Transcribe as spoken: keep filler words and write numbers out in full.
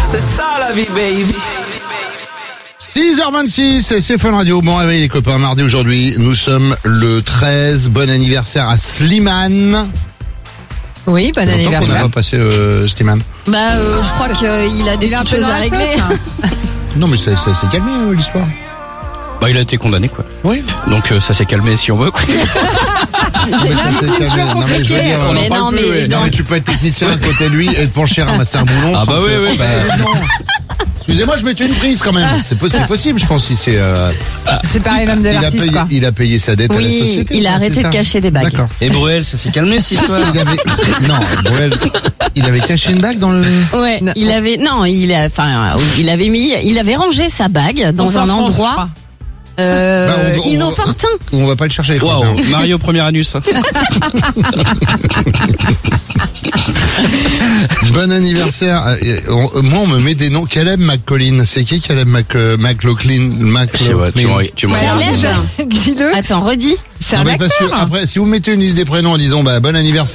C'est ça la vie, baby. six heures vingt-six, c'est Fun Radio. Bon réveil les copains, mardi aujourd'hui. Nous sommes le treize. Bon anniversaire à Slimane. Oui, bon anniversaire. On n'a pas passé euh, Slimane. Bah, euh, je crois qu'il a des Il est un petites peu choses dans à la régler. sauce, hein. Non mais ça, ça s'est calmé euh, l'histoire. Bah, il a été condamné, quoi. Oui. Donc, euh, ça s'est calmé si on veut, quoi. Non, mais ça s'est calmé. Non mais je veux dire, On en euh, Mais parle non, plus, mais ouais. non dans- mais tu peux être technicien à côté de lui et te pencher ramasser un boulon. Ah sans bah oui, que- oui, bah. non. Excusez-moi, je mettais une prise quand même. C'est po- c'est possible, je pense. Si c'est. Euh, C'est pareil, l'homme de il a l'artiste, payé, quoi. il a payé sa dette à la Oui, société. il a quoi, arrêté c'est de ça cacher des bagues. D'accord. Et Bruel, ça s'est calmé, cette histoire. Il avait, non, Bruel, il avait caché une bague dans le. Ouais, Non. il avait, non, il a, enfin, euh, il avait mis, il avait rangé sa bague dans On un s'enfonce, je endroit crois. euh, Bah, on va- on va- inopportun. On va pas le chercher. quoi. Waouh, Mario premier anus. hein. Bon anniversaire. Euh, on- Moi, on me met des noms. Caleb McCollin. C'est qui Caleb Mc, euh, McLaughlin Je sais pas, tu m'en McLaughlin. tu m'en C'est un rends compte. lève. Dis-le. Attends, redis. C'est Non, un mais parce que acteur. après, si vous mettez une liste des prénoms en disant bah bon anniversaire.